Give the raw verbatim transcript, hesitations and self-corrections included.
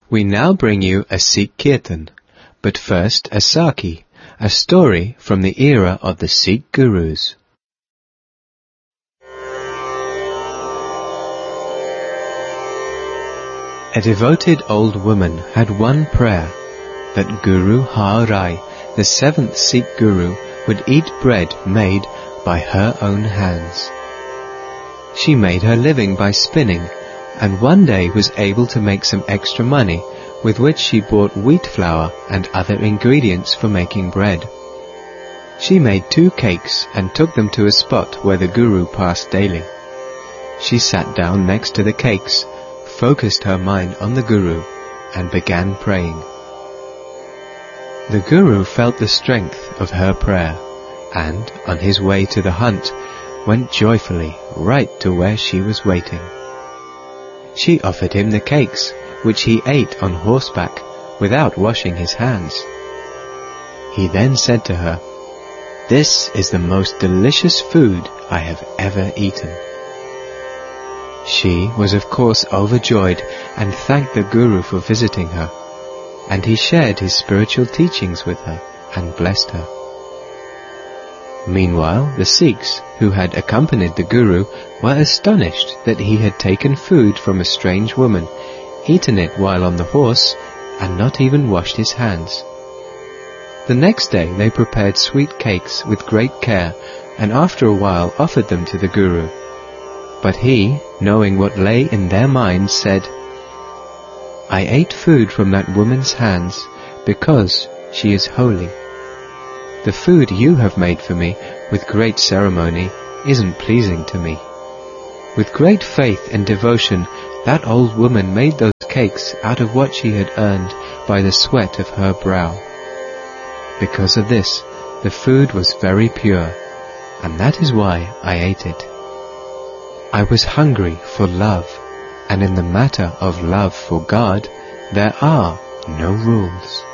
We now bring you a Sikh Kirtan, but first a Saki, a story from the era of the Sikh Gurus. A devoted old woman had one prayer, that Guru Har Rai, the seventh Sikh Guru, would eat bread made by her own hands. She made her living by spinning, and one day was able to make some extra money, with which she bought wheat flour and other ingredients for making bread. She made two cakes and took them to a spot where the Guru passed daily. She sat down next to the cakes, focused her mind on the Guru, and began praying. The Guru felt the strength of her prayer, and, on his way to the hunt, went joyfully right to where she was waiting. She offered him the cakes, which he ate on horseback, without washing his hands. He then said to her, "This is the most delicious food I have ever eaten." She was of course overjoyed and thanked the Guru for visiting her, and he shared his spiritual teachings with her and blessed her. Meanwhile, the Sikhs who had accompanied the Guru were astonished that he had taken food from a strange woman, eaten it while on the horse, and not even washed his hands. The next day they prepared sweet cakes with great care, and after a while offered them to the Guru. But he, knowing what lay in their minds, said, "I ate food from that woman's hands because she is holy. The food you have made for me with great ceremony isn't pleasing to me." With great faith and devotion, that old woman made those cakes out of what she had earned by the sweat of her brow. Because of this, the food was very pure, and that is why I ate it. I was hungry for love, and in the matter of love for God, there are no rules.